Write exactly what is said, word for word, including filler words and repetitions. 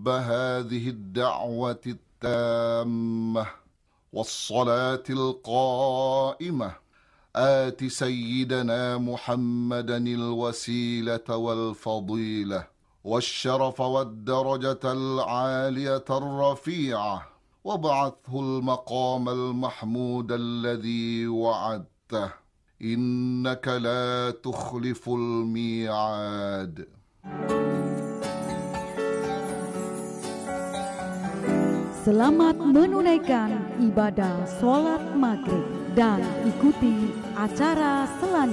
رب هذه الدعوة التامة والصلاة القائمة آت سيدنا محمدا الوسيلة والفضيلة والشرف والدرجة العالية الرفيعة وابعثه المقام المحمود الذي وعدته إنك لا تخلف الميعاد. Selamat menunaikan ibadah sholat maghrib dan ikuti acara selanjutnya.